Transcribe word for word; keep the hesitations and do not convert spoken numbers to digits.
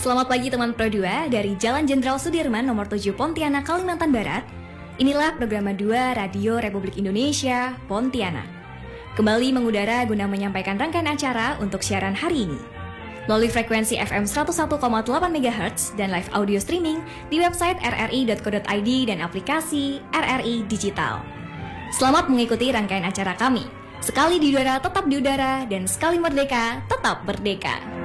Selamat pagi teman Pro dua dari Jalan Jenderal Sudirman nomor tujuh Pontianak, Kalimantan Barat. Inilah program dua Radio Republik Indonesia, Pontianak. Kembali mengudara guna menyampaikan rangkaian acara untuk siaran hari ini. Melalui frekuensi F M seratus satu koma delapan megahertz dan live audio streaming di website r r i dot co dot i d dan aplikasi R R I Digital. Selamat mengikuti rangkaian acara kami. Sekali di udara tetap di udara dan sekali merdeka tetap merdeka.